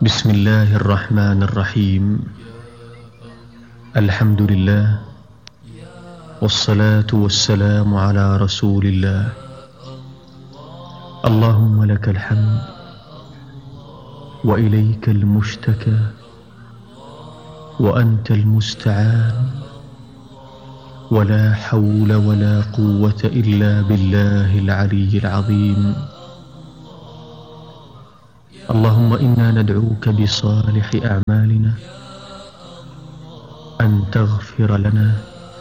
بسم الله الرحمن الرحيم. الحمد لله والصلاة والسلام على رسول الله. اللهم لك الحمد وإليك المشتكى وأنت المستعان، ولا حول ولا قوة إلا بالله العلي العظيم. اللهم إنا ندعوك بصالح أعمالنا أن تغفر لنا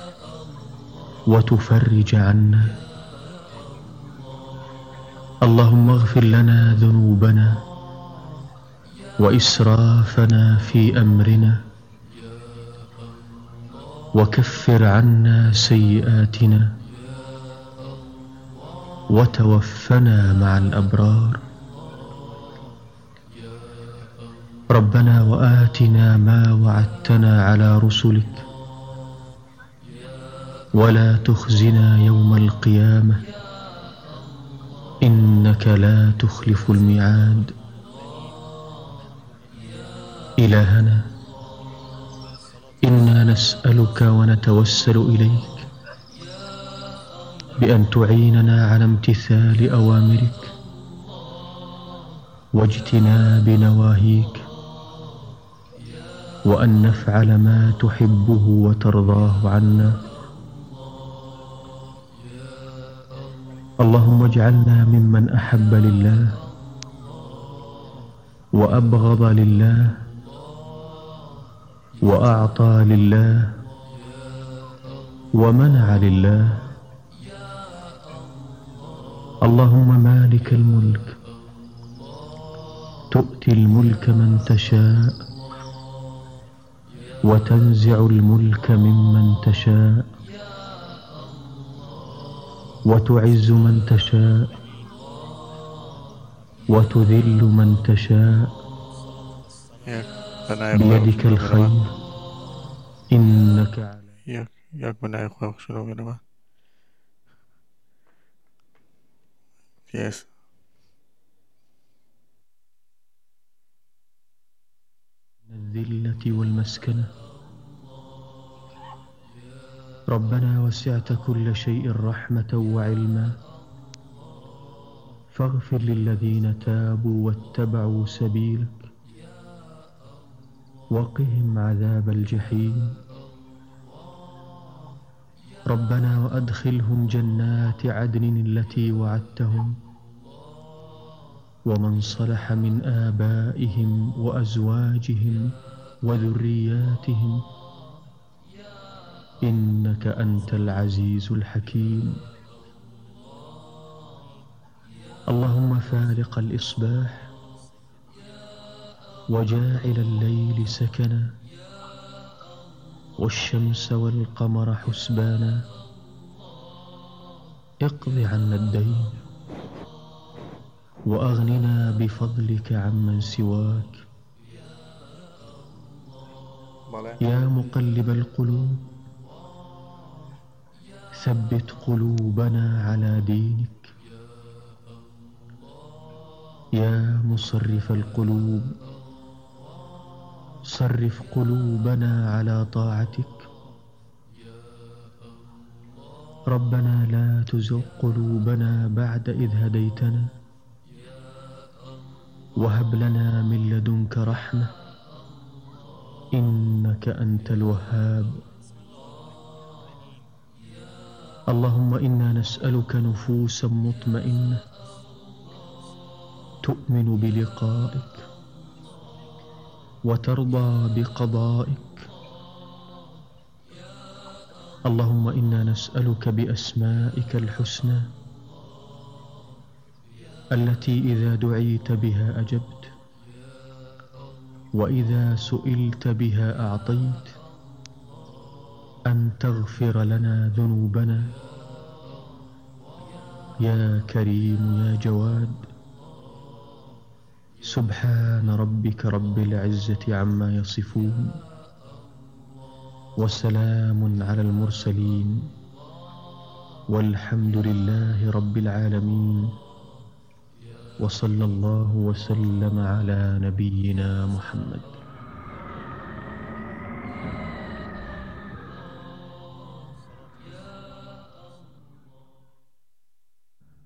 وتفرج عنا. اللهم اغفر لنا ذنوبنا وإسرافنا في أمرنا، وكفر عنا سيئاتنا، وتوفنا مع الأبرار. ربنا وآتنا ما وعدتنا على رسلك، ولا تخزنا يوم القيامة إنك لا تخلف الميعاد. إلهنا، إنا نسألك ونتوسل إليك بأن تعيننا على امتثال أوامرك واجتناب نواهيك، وأن نفعل ما تحبه وترضاه عنا. اللهم اجعلنا ممن أحب لله وأبغض لله وأعطى لله ومنع لله. اللهم مالك الملك، تؤتي الملك من تشاء وتنزع الملك ممن تشاء، وتعز من تشاء وتذل من تشاء، بيدك الخير إنك على. Jak benar aku suruh kenapa? Yes. الذلة والمسكنة. ربنا وسعت كل شيء رحمة وعلما، فاغفر للذين تابوا واتبعوا سبيلك، وقهم عذاب الجحيم. ربنا وأدخلهم جنات عدن التي وعدتهم، ومن صلح من آبائهم وأزواجهم وذرياتهم، إنك أنت العزيز الحكيم. اللهم فالق الإصباح وجاعل الليل سكنا، والشمس والقمر حسبانا، اقض عنا الدين وأغننا بفضلك عمن سواك. يا مقلب القلوب ثبت قلوبنا على دينك. يا مصرف القلوب صرف قلوبنا على طاعتك. ربنا لا تزغ قلوبنا بعد إذ هديتنا، وهب لنا من لدنك رحمة إنك أنت الوهاب. اللهم إنا نسألك نفوسا مطمئنة تؤمن بلقائك وترضى بقضائك. اللهم إنا نسألك بأسمائك الحسنى التي إذا دعيت بها أجبت، وإذا سئلت بها أعطيت، أن تغفر لنا ذنوبنا يا كريم يا جواد. سبحان ربك رب العزة عما يصفون، وسلام على المرسلين، والحمد لله رب العالمين. وصلى الله وسلم على نبينا محمد.